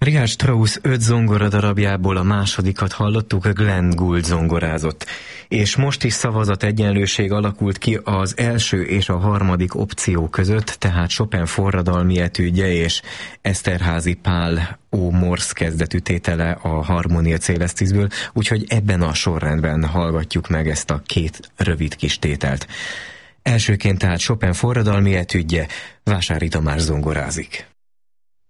Richard Strauss 5 zongoradarabjából a másodikat hallottuk, Glenn Gould zongorázott. És most is szavazategyenlőség alakult ki az első és a harmadik opció között, tehát Chopin forradalmi etüdje és Eszterházy Pál Ó Morse kezdetű tétele a Harmonia Coelestisből, úgyhogy ebben a sorrendben hallgatjuk meg ezt a két rövid kis tételt. Elsőként tehát Chopin forradalmi etüdje, Vásári Tamás zongorázik.